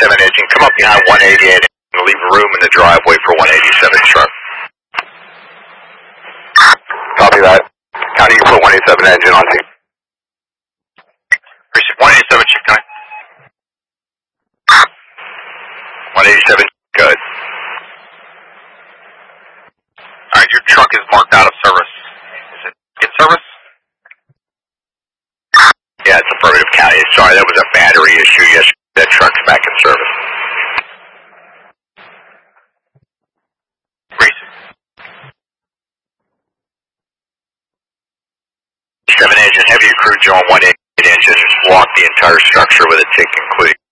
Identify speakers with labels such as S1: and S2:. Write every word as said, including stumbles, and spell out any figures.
S1: eighty-seven engine, come up behind one eighty-eight and leave room in the driveway for one eighty-seven truck. Copy that. County, you put one eighty-seven engine on team. Precinct one eighty-seven, Chief County. one eighty-seven, good. Alright, your truck is marked out of service. Is it in service? Yeah, it's affirmative, County. Sorry, that was a battery issue. Yes, that truck's back in service. Seven engine, heavy crew John one eighty-eight engine, walk the entire structure with a tick including